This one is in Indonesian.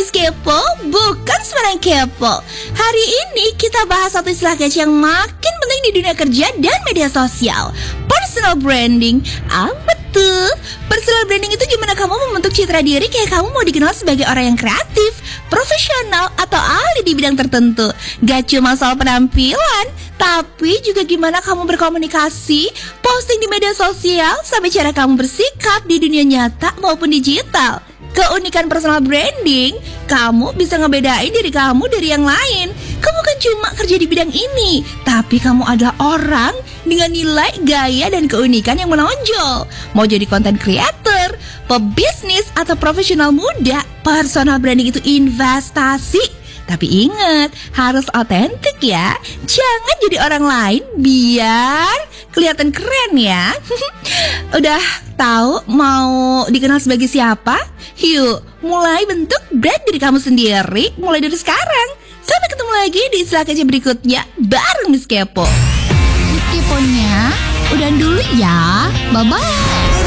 Miss Kepo, bukan sembarang kepo. Hari ini kita bahas satu istilah kece yang makin penting di dunia kerja dan media sosial. Personal branding. Betul. Personal branding itu gimana kamu membentuk citra diri kayak kamu mau dikenal sebagai orang yang kreatif, profesional, atau ahli di bidang tertentu. Gak cuma soal penampilan, tapi juga gimana kamu berkomunikasi, posting di media sosial, sampai cara kamu bersikap di dunia nyata maupun digital. Keunikan personal branding, kamu bisa ngebedain diri kamu dari yang lain. Kamu kan cuma kerja di bidang ini, tapi kamu adalah orang dengan nilai, gaya, dan keunikan yang menonjol. Mau jadi content creator, pebisnis, atau profesional muda, personal branding itu investasi. Tapi ingat, harus otentik ya. Jangan jadi orang lain biar kelihatan keren ya. Udah tahu mau dikenal sebagai siapa? Yuk, mulai bentuk brand diri kamu sendiri mulai dari sekarang. Sampai ketemu lagi di istilah kece berikutnya bareng Miss Kepo. Miss Keponya, udah dulu ya. Bye-bye.